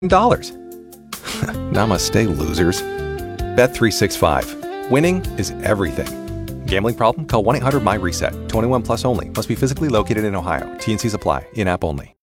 Namaste, losers. Bet365. Winning is everything. Gambling problem? Call 1-800-MY-RESET. 21 plus only. Must be physically located in Ohio. T&Cs apply. In-app only.